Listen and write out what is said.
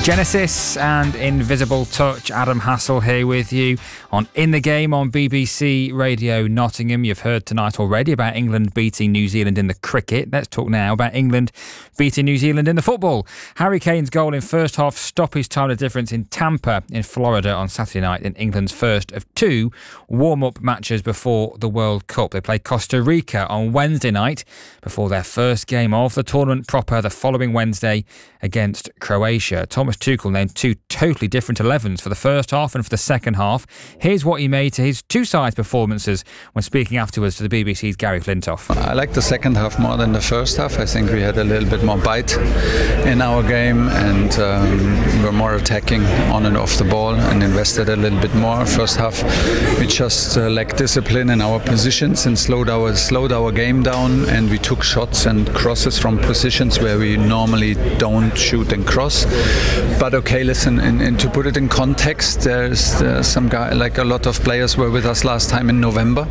Genesis and Invisible Touch. Adam Hassel here with you on In the Game on BBC Radio Nottingham. You've heard tonight already about England beating New Zealand in the cricket. Let's talk now about England beating New Zealand in the football. Harry Kane's goal in first half stoppage time of difference in Tampa in Florida on Saturday night in England's first of two warm-up matches before the World Cup. They play Costa Rica on Wednesday night before their first game of the tournament proper the following Wednesday against Croatia. Thomas Tuchel named two totally different 11s for the first half and for the second half. Here's what he made to his two sides' performances when speaking afterwards to the BBC's Gary Flintoff. I like the second half more than the first half. I think we had a little bit more bite in our game and we were more attacking on and off the ball and invested a little bit more. First half we just lacked discipline in our positions and slowed our game down, and we took shots and crosses from positions where we normally don't shoot and cross. But okay, listen, and to put it in context, there's some guy, like a lot of players were with us last time in November,